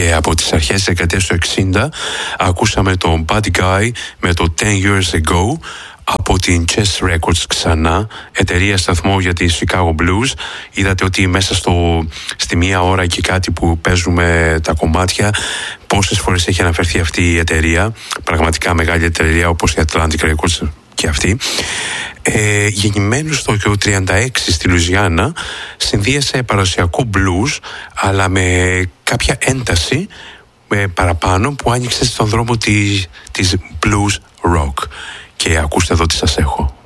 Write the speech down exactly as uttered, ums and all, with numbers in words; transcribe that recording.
Και από τις αρχές της δεκαετίας του εξήντα ακούσαμε τον Buddy Guy με το ten years ago από την Chess Records ξανά, εταιρεία σταθμό για τη Chicago Blues. Είδατε ότι μέσα στο, στη μία ώρα και κάτι που παίζουμε τα κομμάτια, πόσες φορές έχει αναφερθεί αυτή η εταιρεία. Πραγματικά μεγάλη εταιρεία όπως η Atlantic Records και αυτή. Ε, γεννημένος το τριάντα έξι στη Λουιζιάννα, συνδύασε παραδοσιακό blues αλλά με κάποια ένταση με παραπάνω που άνοιξε στον δρόμο της, της blues rock. Και ακούστε εδώ τι σας έχω.